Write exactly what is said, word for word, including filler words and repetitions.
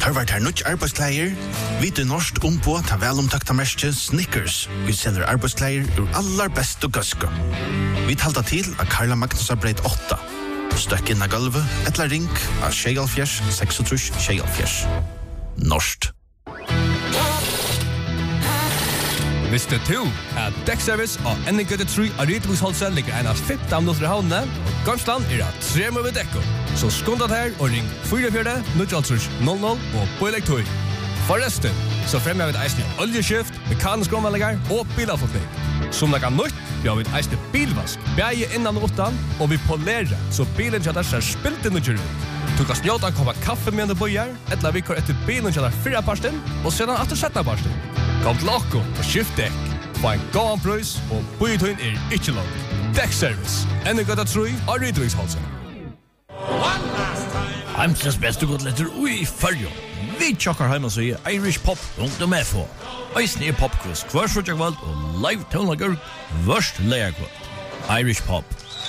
Tørvart her nødt arbeidskleier, vite norsk ombå ta velomtakta merke Snickers. Vi selger arbeidskleier ur allar best og gøske. Vi talta til av Karla Magnusa breit åtta. Støkk inn av gulvet, etla ring av Tjejalfjers, seksogtrus Tjejalfjers. Norskt. Visste du at dekkservice og N G T tre av Rytebusholset ligger en av femten minutter i havnene, og Gamsland er at tre med dekko. Så skundat her og ring fire fire null null null og på elektor. Forresten, så fremmer vi et eisende oljeskift, mekanisk omvallinger og bilavforkning. Som det kan nytt, vi har vi et eisende bilvask, bæge innan og utan, og vi polerer, så bilen kjadar ser spilt inn og kjør ut. Du kan snjåta en koppa kaffe med en bøyer, etla vi kår etter bilen kjadar fyrra parsten, og sedan atter setta parsten. Kom til okko og skift dekk. Få en gåan prøys, og bøytøyen er ikke langt. Dekkservice, N G T tre av Rytebusholset. Heimsens beste godletter ui fyrjo. Vi tjokkar heima sier Irish Pop rundt om F H. Eisen er popkvist hver frutjakvald og live tonlager vørst leierkvald. Irish Pop.